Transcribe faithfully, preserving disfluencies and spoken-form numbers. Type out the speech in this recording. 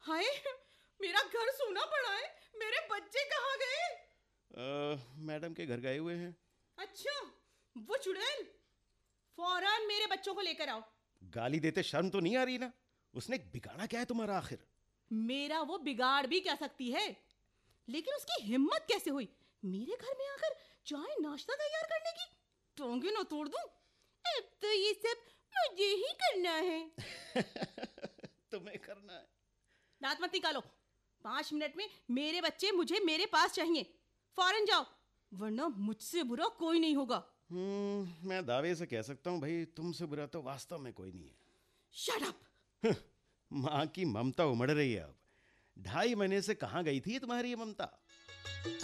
हाय, मेरा घर सूना पड़ा है। मेरे बच्चे कहाँ गए? अ, मैडम के घर गए हुए हैं। अच्छा, वो चुड़ैल, फौरन मेरे बच्चों को लेकर आओ। गाली देते शर्म तो नहीं आ रही ना? उसने बिगाड़ा क्या है तुम्हारा आखिर? मेरा वो बिगाड़ भी क्या सकती है, लेकिन उसकी हिम्मत कैसे हुई मेरे घर में आकर चाय नाश्ता तैयार करने की? टोंगे ना तोड़ दूं। अब तो ये सब मुझे ही करना है। तुम्हें करना है? दांत मत निकालो। पांच मिनट में मेरे बच्चे मुझे मेरे पास चाहिए। फौरन जाओ, वरना मुझसे बुरा कोई नहीं होगा। हम्म मैं दावे से कह सकता हूँ भाई, तुमसे बुरा तो वास्तव में कोई नहीं है। Shut up. माँ की ममता उमड़ रही है अब। ढाई महीने से कहाँ गई थी तुम्हारी ये ममता?